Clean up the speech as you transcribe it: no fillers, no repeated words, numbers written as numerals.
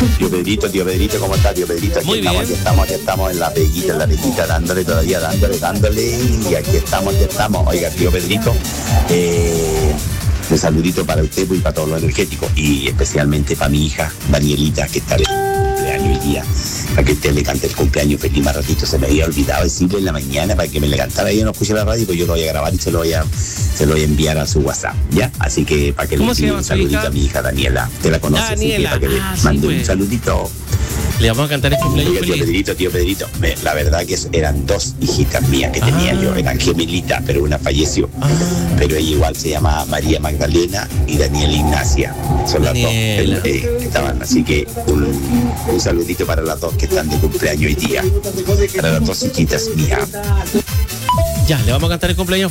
Tío Pedrito, ¿cómo está, tío Pedrito? Muy bien. Aquí estamos en la peguita, dándole todavía, dándole, y aquí estamos. Oiga, tío Pedrito, un saludito para usted y para todos los energéticos, y especialmente para mi hija, Danielita, que está de cumpleaños hoy día, para que usted le cante el cumpleaños feliz más ratito. Se me había olvidado decirle en la mañana para que me le cantara, ella no escuche la radio, pues yo lo voy a grabar y se lo voy a enviar a su WhatsApp, ¿ya? Así que para que le envíe un saludito a mi hija Daniela. Usted la conoce, Daniela. Así que para que le mande un saludito. Le vamos a cantar el cumpleaños feliz. Tío Pedrito, la verdad que eran 2 hijitas mías que tenía yo, eran gemelitas, pero una falleció. Pero ella igual se llama María Magdalena y Daniela Ignacia. Son las dos que estaban, así que un saludito para las dos que están de cumpleaños hoy día, para las 2 hijitas mías. Ya, le vamos a cantar el cumpleaños